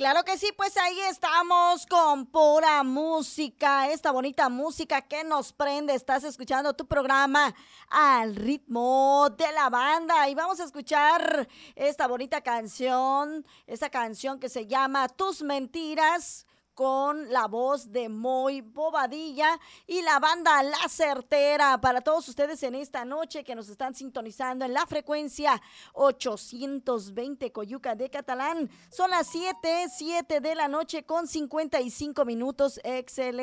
Claro que sí, pues ahí estamos con pura música, esta bonita música que nos prende. Estás escuchando tu programa al ritmo de la banda y vamos a escuchar esta bonita canción, esta canción que se llama Tus Mentiras, con la voz de Moy Bobadilla y la banda La Certera. Para todos ustedes en esta noche que nos están sintonizando en la frecuencia 820 Coyuca de Catalán. Son las 7 de la noche con 55 minutos. Excelente.